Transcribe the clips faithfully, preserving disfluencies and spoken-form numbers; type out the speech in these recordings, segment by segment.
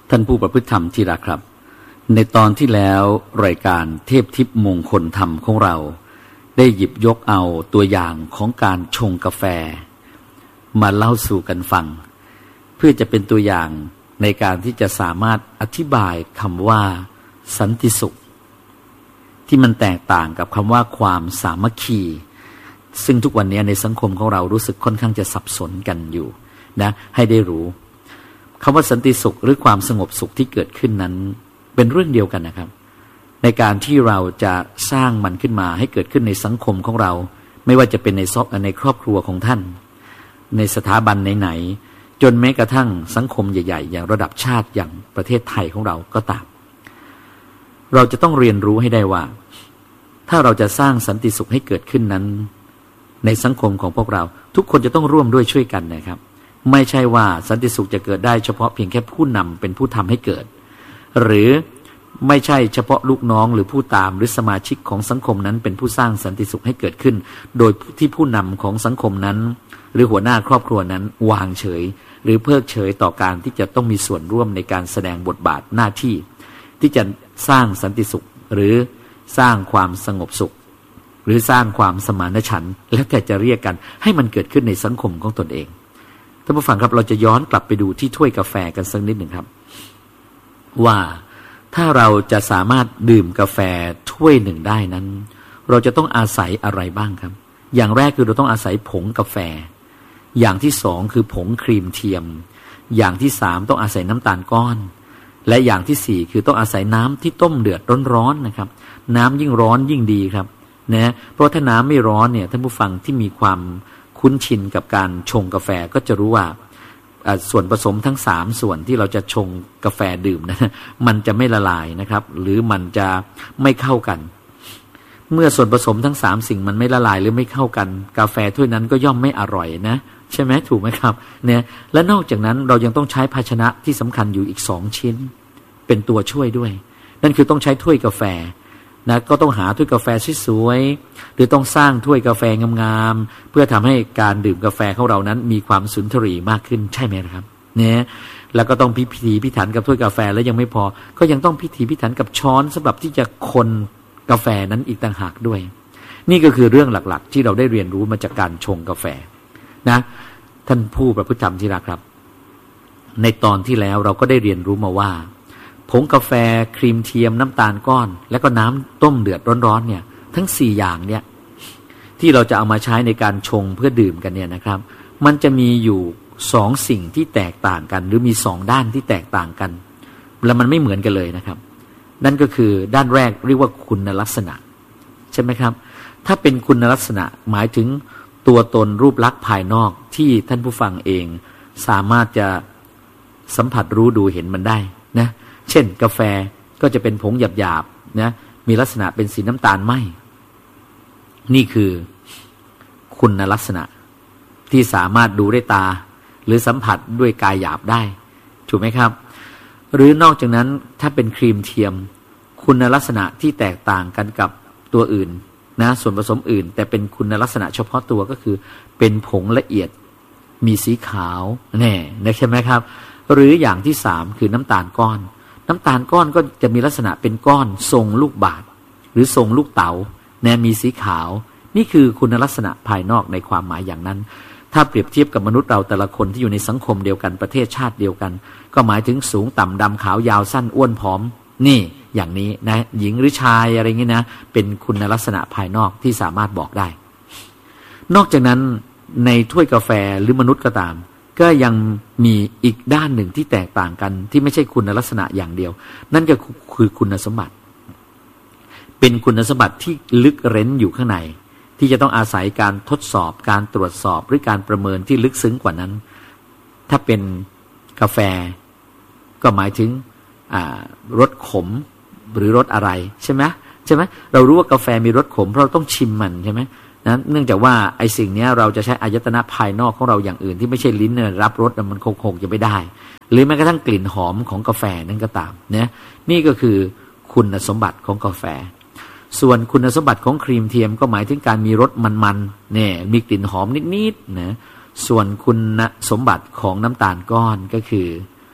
ท่านผู้ประพฤติธรรมที่รักครับในตอนที่แล้วรายการเทพทิพย์มงคลธรรมของเราได้หยิบยกเอาตัวอย่างของการชงกาแฟมาเล่าสู่กันฟังเพื่อจะเป็นตัวอย่างในการที่จะสามารถอธิบายคำว่าสันติสุขที่มันแตกต่างกับคำว่าความสามัคคีซึ่งทุกวันนี้ในสังคมของเรารู้สึกค่อนข้างจะสับสนกันอยู่นะให้ได้รู้คำว่าสันติสุขหรือความสงบสุขที่เกิดขึ้นนั้นเป็นเรื่องเดียวกันนะครับในการที่เราจะสร้างมันขึ้นมาให้เกิดขึ้นในสังคมของเราไม่ว่าจะเป็นในซอกในครอบครัวของท่านในสถาบันไหนๆจนแม้กระทั่งสังคมใหญ่ๆอย่างระดับชาติอย่างประเทศไทยของเราก็ตามเราจะต้องเรียนรู้ให้ได้ว่าถ้าเราจะสร้างสันติสุขให้เกิดขึ้นนั้นในสังคมของพวกเราทุกคนจะต้องร่วมด้วยช่วยกันนะครับไม่ใช่ว่าสันติสุขจะเกิดได้เฉพาะเพียงแค่ผู้นำเป็นผู้ทำให้เกิดหรือไม่ใช่เฉพาะลูกน้องหรือผู้ตามหรือสมาชิกของสังคมนั้นเป็นผู้สร้างสันติสุขให้เกิดขึ้นโดยที่ผู้นำของสังคมนั้นหรือหัวหน้าครอบครัวนั้นวางเฉยหรือเพิกเฉยต่อการที่จะต้องมีส่วนร่วมในการแสดงบทบาทหน้าที่ที่จะสร้างสันติสุขหรือสร้างความสงบสุขหรือสร้างความสมานฉันท์แล้วแต่จะเรียกกันให้มันเกิดขึ้นในสังคมของตนเองท่านผู้ฟังครับเราจะย้อนกลับไปดูที่ถ้วยกาแฟกันสักนิดหนึ่งครับว่าถ้าเราจะสามารถดื่มกาแฟถ้วยหนึ่งได้นั้นเราจะต้องอาศัยอะไรบ้างครับอย่างแรกคือเราต้องอาศัยผงกาแฟอย่างที่สองคือผงครีมเทียมอย่างที่สามต้องอาศัยน้ำตาลก้อนและอย่างที่สี่คือต้องอาศัยน้ำที่ต้มเดือดร้อนๆนะครับน้ำยิ่งร้อนยิ่งดีครับนะเพราะถ้าน้ำไม่ร้อนเนี่ยท่านผู้ฟังที่มีความคุ้นชินกับการชงกาแฟก็จะรู้ว่าส่วนผสมทั้งสามส่วนที่เราจะชงกาแฟดื่มนะมันจะไม่ละลายนะครับหรือมันจะไม่เข้ากันเมื่อส่วนผสมทั้งสามสิ่งมันไม่ละลายหรือไม่เข้ากันกาแฟถ้วยนั้นก็ย่อมไม่อร่อยนะใช่ไหมถูกไหมครับเนี่ยและนอกจากนั้นเรายังต้องใช้ภาชนะที่สำคัญอยู่อีกสองชิ้นเป็นตัวช่วยด้วยนั่นคือต้องใช้ถ้วยกาแฟนะก็ต้องหาถ้วยกาแฟสวยๆหรือต้องสร้างถ้วยกาแฟงามๆเพื่อทำให้การดื่มกาแฟของเรานั้นมีความสุนทรีมากขึ้นใช่ไหมครับเนี่ยแล้วก็ต้องพิถีพิถันกับถ้วยกาแฟแล้วยังไม่พอก็ยังต้องพิถีพิถันกับช้อนสำหรับที่จะคนกาแฟนั้นอีกต่างหากด้วยนี่ก็คือเรื่องหลักๆที่เราได้เรียนรู้มาจากการชงกาแฟนะท่านผู้ประพฤติธรรมที่รักครับในตอนที่แล้วเราก็ได้เรียนรู้มาว่าผงกาแฟครีมเทียมน้ำตาลก้อนแล้วก็น้ำต้มเดือดร้อนๆเนี่ยทั้งสี่อย่างเนี่ยที่เราจะเอามาใช้ในการชงเพื่อดื่มกันเนี่ยนะครับมันจะมีอยู่สองสิ่งที่แตกต่างกันหรือมีสองด้านที่แตกต่างกันและมันไม่เหมือนกันเลยนะครับนั่นก็คือด้านแรกเรียกว่าคุณลักษณะใช่ไหมครับถ้าเป็นคุณลักษณะหมายถึงตัวตนรูปลักษณ์ภายนอกที่ท่านผู้ฟังเองสามารถจะสัมผัสรู้ดูเห็นมันได้นะเช่นกาแฟก็จะเป็นผงหยาบๆนะมีลักษณะเป็นสีน้ำตาลไหมนี่คือคุณลักษณะที่สามารถดูด้วยตาหรือสัมผัสด้วยกายหยาบได้ถูกไหมครับหรือนอกจากนั้นถ้าเป็นครีมเทียมคุณลักษณะที่แตกต่างกันกับตัวอื่นนะส่วนผสมอื่นแต่เป็นคุณลักษณะเฉพาะตัวก็คือเป็นผงละเอียดมีสีขาวแน่นะใช่ไหมครับหรืออย่างที่สามคือน้ำตาลก้อนน้ำตาลก้อนก็จะมีลักษณะเป็นก้อนทรงลูกบาศก์หรือทรงลูกเต๋าเนี่ยมีสีขาวนี่คือคุณลักษณะภายนอกในความหมายอย่างนั้นถ้าเปรียบเทียบกับมนุษย์เราแต่ละคนที่อยู่ในสังคมเดียวกันประเทศชาติเดียวกันก็หมายถึงสูงต่ำดำขาวยาวสั้นอ้วนผอมนี่อย่างนี้นะหญิงหรือชายอะไรเงี้ยนะเป็นคุณลักษณะภายนอกที่สามารถบอกได้นอกจากนั้นในถ้วยกาแฟหรือมนุษย์ก็ตามก็ยังมีอีกด้านหนึ่งที่แตกต่างกันที่ไม่ใช่คุณลักษณะอย่างเดียวนั่นก็คือคุณสมบัติเป็นคุณสมบัติที่ลึกเร้นอยู่ข้างในที่จะต้องอาศัยการทดสอบการตรวจสอบหรือการประเมินที่ลึกซึ้งกว่านั้นถ้าเป็นกาแฟก็หมายถึงรสขมหรือรสอะไรใช่ไหมใช่ไหมเรารู้ว่ากาแฟมีรสขมเพราะเราต้องชิมมันใช่ไหมนะเนื่องจากว่าไอ้สิ่งนี้เราจะใช้อายตนะภายนอกของเราอย่างอื่นที่ไม่ใช่ลิ้นเนี่ยรับรสมันคงๆจะไม่ได้หรือแม้กระทั่งกลิ่นหอมของกาแฟนั่นก็ตามนะนี่ก็คือคุณสมบัติของกาแฟส่วนคุณสมบัติของครีมเทียมก็หมายถึงการมีรสมันๆเนี่ยมีกลิ่นหอมนิดๆนะส่วนคุณสมบัติของน้ำตาลก้อนก็คือ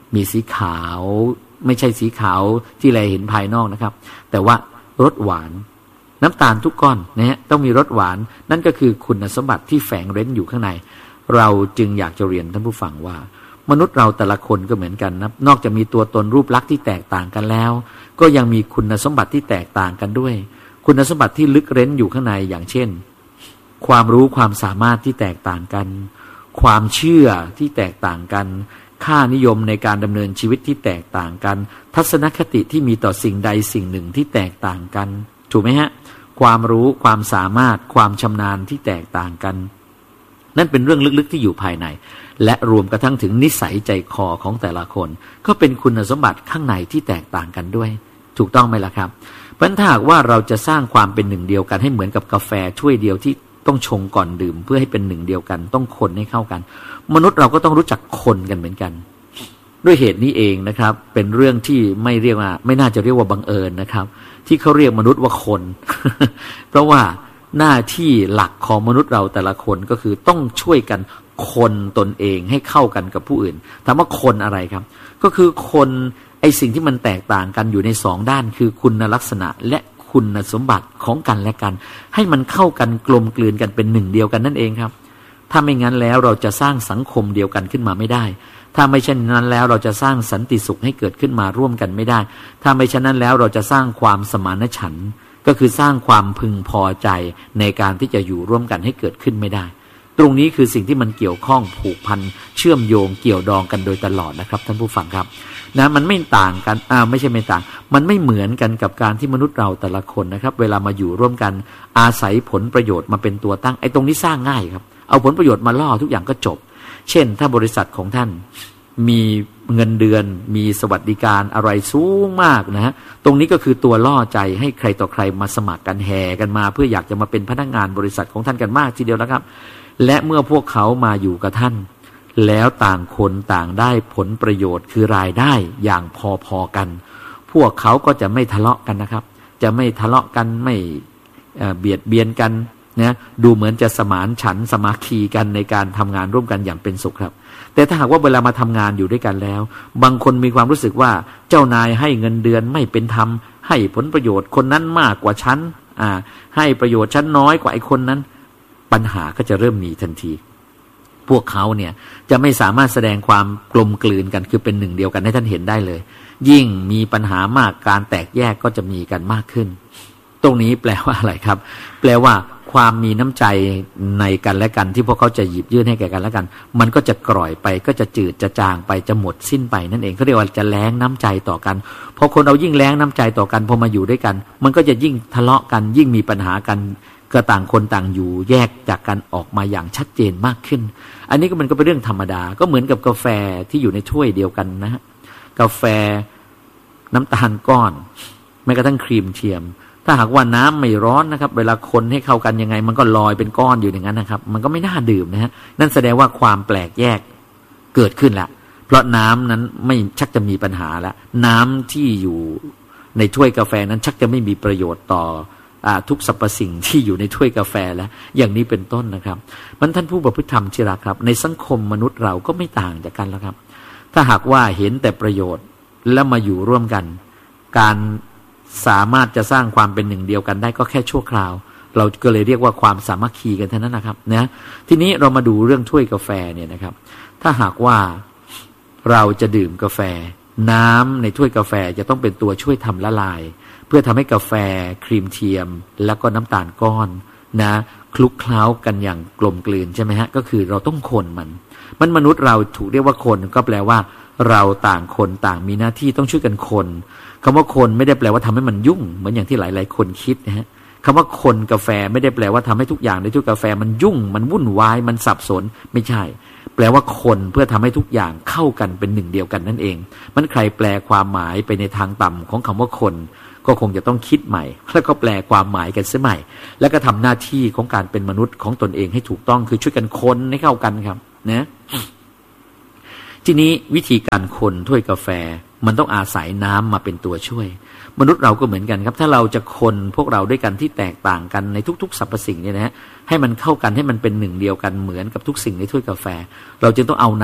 มีสีขาวไม่ใช่สีขาวที่เราเห็นภายนอกนะครับแต่ว่ารสหวานน้ำตาลทุกก้อนนะฮะต้องมีรสหวานนั่นก็คือคุณสมบัติที่แฝงเร้นอยู่ข้างในเราจึงอยากจะเรียนท่านผู้ฟังว่ามนุษย์เราแต่ละคนก็เหมือนกันนะนอกจากมีตัวตนรูปลักษณ์ที่แตกต่างกันแล้วก็ยังมีคุณสมบัติที่แตกต่างกันด้วยคุณสมบัติที่ลึกเร้นอยู่ข้างในอย่างเช่นความรู้ความสามารถที่แตกต่างกันความเชื่อที่แตกต่างกันค่านิยมในการดำเนินชีวิตที่แตกต่างกันทัศนคติที่มีต่อสิ่งใดสิ่งหนึ่งที่แตกต่างกันถูกไหมฮะความรู้ความสามารถความชำนาญที่แตกต่างกันนั่นเป็นเรื่องลึกๆที่อยู่ภายในและรวมกระทั่งถึงนิสัยใจคอของแต่ละคนก็เป็นคุณสมบัติข้างในที่แตกต่างกันด้วยถูกต้องไหมล่ะครับเพราะถ้าหากว่าเราจะสร้างความเป็นหนึ่งเดียวกันให้เหมือนกับกาแฟถ้วยเดียวที่ต้องชงก่อนดื่มเพื่อให้เป็นหนึ่งเดียวกันต้องคนให้เข้ากันมนุษย์เราก็ต้องรู้จักคนกันเหมือนกันด้วยเหตุนี้เองนะครับเป็นเรื่องที่ไม่เรียกว่าไม่น่าจะเรียกว่าบังเอิญนะครับที่เขาเรียกมนุษย์ว่าคน เพราะว่าหน้าที่หลักของมนุษย์เราแต่ละคนก็คือต้องช่วยกันคนตนเองให้เข้ากันกับผู้อื่นถามว่าคนอะไรครับก็คือคนไอสิ่งที่มันแตกต่างกันอยู่ในสองด้านคือคุณลักษณะและคุณสมบัติของกันและกันให้มันเข้ากันกลมกลืนกันเป็นหนึ่งเดียวกันนั่นเองครับถ้าไม่งั้นแล้วเราจะสร้างสังคมเดียวกันขึ้นมาไม่ได้ถ้าไม่เช่นนั้นแล้วเราจะสร้างสันติสุขให้เกิดขึ้นมาร่วมกันไม่ได้ถ้าไม่เช่นนั้นแล้วเราจะสร้างความสมานฉันท์ก็คือสร้างความพึงพอใจในการที่จะอยู่ร่วมกันให้เกิดขึ้นไม่ได้ตรงนี้คือสิ่งที่มันเกี่ยวข้องผูกพันเชื่อมโยงเกี่ยวดองกันโดยตลอดนะครับท่านผู้ฟังครับนะมันไม่ต่างกันอ่าไม่ใช่ไม่ต่างมันไม่เหมือนกันกับการที่มนุษย์เราแต่ละคนนะครับเวลามาอยู่ร่วมกันอาศัยผลประโยชน์มาเป็นตัวตั้งไอ้ตรงนี้สร้างง่ายครับเอาผลประโยชน์มาล่อทุกอย่างก็จบเช่นถ้าบริษัทของท่านมีเงินเดือนมีสวัสดิการอะไรสูงมากนะฮะตรงนี้ก็คือตัวล่อใจให้ใครต่อใครมาสมัครกันแห่กันมาเพื่ออยากจะมาเป็นพนักงานบริษัทของท่านกันมากทีเดียวนะครับและเมื่อพวกเขามาอยู่กับท่านแล้วต่างคนต่างได้ผลประโยชน์คือรายได้อย่างพอๆกันพวกเขาก็จะไม่ทะเลาะกันนะครับจะไม่ทะเลาะกันไม่เบียดเบียนกันนะดูเหมือนจะสมานฉันท์สมาคีกันในการทำงานร่วมกันอย่างเป็นสุขครับแต่ถ้าหากว่าเวลามาทำงานอยู่ด้วยกันแล้วบางคนมีความรู้สึกว่าเจ้านายให้เงินเดือนไม่เป็นธรรมให้ผลประโยชน์คนนั้นมากกว่าฉันอ่าให้ประโยชน์ฉันน้อยกว่าไอ้คนนั้นปัญหาก็จะเริ่มมีทันทีพวกเขาเนี่ยจะไม่สามารถแสดงความกลมกลืนกันคือเป็นหนึ่งเดียวกันให้ท่านเห็นได้เลยยิ่งมีปัญหามากการแตกแยกก็จะมีกันมากขึ้นตรงนี้แปลว่าอะไรครับแปลว่าความมีน้ำใจในกันและกันที่พวกเขาจะหยิบยื่นให้แก่กันและกันมันก็จะกร่อยไปก็จะจืดจะจางไปจะหมดสิ้นไปนั่นเองเขาเรียกว่าจะแล้งน้ำใจต่อกันพอคนเรายิ่งแล้งน้ำใจต่อกันพอมาอยู่ด้วยกันมันก็จะยิ่งทะเลาะกันยิ่งมีปัญหากันก็ต่างคนต่างอยู่แยกจากกันออกมาอย่างชัดเจนมากขึ้นอันนี้ก็มันก็เป็นเรื่องธรรมดาก็เหมือนกับกาแฟที่อยู่ในถ้วยเดียวกันนะฮะกาแฟน้ำตาลก้อนแม้กระทั่งครีมเทียมถ้าหากว่าน้ำไม่ร้อนนะครับเวลาคนให้เข้ากันยังไงมันก็ลอยเป็นก้อนอยู่อย่างนั้นนะครับมันก็ไม่น่าดื่มนะฮะนั่นแสดงว่าความแปลกแยกเกิดขึ้นละเพราะน้ำนั้นไม่ชักจะมีปัญหาแล้วน้ำที่อยู่ในถ้วยกาแฟนั้นชักจะไม่มีประโยชน์ต่อทุกสรรพสิ่งที่อยู่ในถ้วยกาแฟแล้วอย่างนี้เป็นต้นนะครับมันท่านผู้ประพฤติธรรมที่รักครับในสังคมมนุษย์เราก็ไม่ต่างจากกันแล้วครับถ้าหากว่าเห็นแต่ประโยชน์แล้วมาอยู่ร่วมกันการสามารถจะสร้างความเป็นหนึ่งเดียวกันได้ก็แค่ชั่วคราวเราก็เลยเรียกว่าความสามัคคีกันเท่านั้นนะครับนะทีนี้เรามาดูเรื่องถ้วยกาแฟเนี่ยนะครับถ้าหากว่าเราจะดื่มกาแฟน้ำในถ้วยกาแฟจะต้องเป็นตัวช่วยทำละลายเพื่อทำให้กาแฟครีมเทียมแล้วก็น้ำตาลก้อนนะคลุกเคล้ากันอย่างกลมกลืนใช่ไหมฮะก็คือเราต้องคนมันมันมนุษย์เราถูกเรียกว่าคนก็แปลว่าเราต่างคนต่างมีหน้าที่ต้องช่วยกันคนคำว่าคนไม่ได้แปลว่าทำให้มันยุ่งเหมือนอย่างที่หลายๆคนคิดนะฮะคำว่าคนกาแฟไม่ได้แปลว่าทำให้ทุกอย่างในถ้วยกาแฟมันยุ่งมันวุ่นวายมันสับสนไม่ใช่แปลว่าคนเพื่อทำให้ทุกอย่างเข้ากันเป็นหนึ่งเดียวกันนั่นเองมันใครแปลความหมายไปในทางต่ำของคำว่าคนก็คงจะต้องคิดใหม่แล้วก็แปลความหมายกันเสียใหม่แล้วก็ทำหน้าที่ของการเป็นมนุษย์ของตนเองให้ถูกต้องคือช่วยกันคนให้เข้ากันครับนะทีนี้วิธีการคนถ้วยกาแฟมันต้องอาศัยน้ำมาเป็นตัวช่วยมนุษย์เราก็เหมือนกันครับถ้าเราจะคนพวกเราด้วยกันที่แตกต่างกันในทุกๆสรรพสิ่งเนี่ยนะฮะให้มันเข้ากันให้มันเป็นหนึ่งเดียวกันเหมือนกับทุกสิ่งในถ้วยกาแฟเราจึงต้องเอา